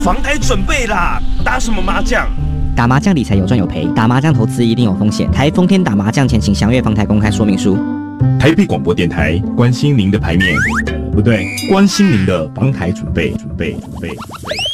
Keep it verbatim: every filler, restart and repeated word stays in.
房台准备啦，打什么麻将？ 打麻将理财有赚有赔，打麻将投资一定有风险。台风天打麻将前，请详阅房台公开说明书。 台北广播电台关心您的牌面，不对，关心您的房台准备，准备，准备，准备。